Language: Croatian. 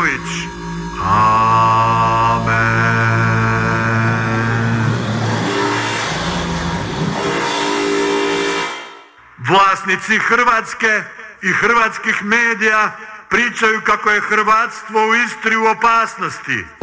Pavlović. Amen. Vlasnici Hrvatske i hrvatskih medija pričaju kako je hrvatstvo u Istri u opasnosti.